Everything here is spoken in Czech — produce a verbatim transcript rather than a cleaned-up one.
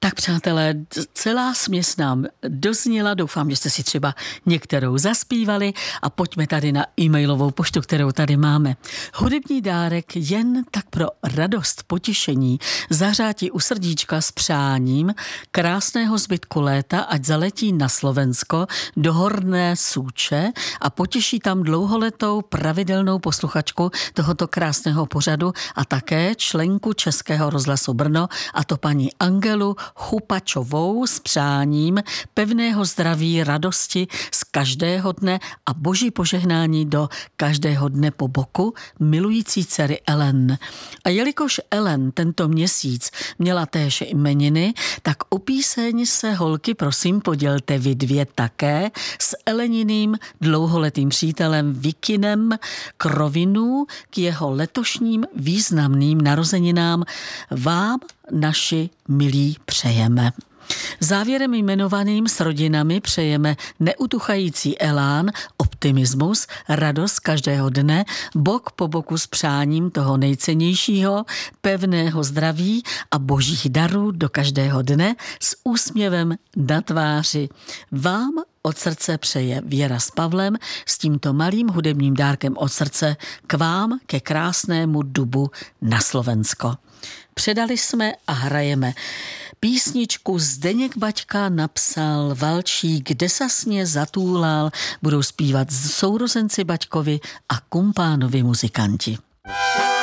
Tak přátelé, celá směs nám dozněla, doufám, že jste si třeba některou zaspívali a pojďme tady na e-mailovou poštu, kterou tady máme. Hudební dárek jen tak pro radost, potěšení, zahřátí u srdíčka s přáním krásného zbytku léta, ať zaletí na Slovensko do Horné Súče a potěší tam dlouholetou pravidelnou posluchačku tohoto krásného pořadu a také členku Českého rozhlasu Brno, a to paní Angelu Chupačovou s přáním pevného zdraví, radosti z každého dne a boží požehnání do každého dne po boku milující dcery Ellen. A jelikož Ellen tento měsíc měla též jmeniny, tak o píseň se, holky, prosím, podělte vy dvě také s Eleniným dlouholetým přítelem Vikinem Krovinů k jeho letošním významným narozeninám vám, naši milí, přejeme. Závěrem jmenovaným s rodinami přejeme neutuchající elán, optimismus, radost každého dne, bok po boku s přáním toho nejcennějšího, pevného zdraví a božích darů do každého dne s úsměvem na tváři. Vám od srdce přeje Věra s Pavlem s tímto malým hudebním dárkem od srdce k vám, ke krásnému dubu na Slovensko. Předali jsme a hrajeme. Písničku Zdeněk Baťka napsal Valčík, kde sasně zatůlal, budou zpívat sourozenci Baťkovi a kumpánovi muzikanti.